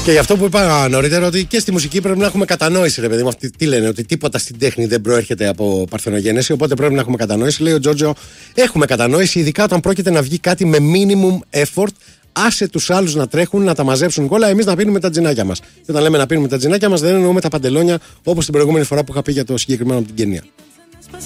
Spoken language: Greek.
Και γι' αυτό που είπα νωρίτερα, ότι και στη μουσική πρέπει να έχουμε κατανόηση, ρε παιδί μου. Τι λένε, ότι τίποτα στην τέχνη δεν προέρχεται από παρθενογένεση. Οπότε πρέπει να έχουμε κατανόηση. Λέει ο Τζόρτζο, έχουμε κατανόηση, ειδικά όταν πρόκειται να βγει κάτι με minimum effort. Άσε τους άλλους να τρέχουν, να τα μαζέψουν κόλλα, εμείς να πίνουμε τα τζινάκια μας. Και όταν λέμε να πίνουμε τα τζινάκια μας, δεν εννοούμε τα παντελόνια όπως την προηγούμενη φορά που είχα πει για το συγκεκριμένο από την Κενία.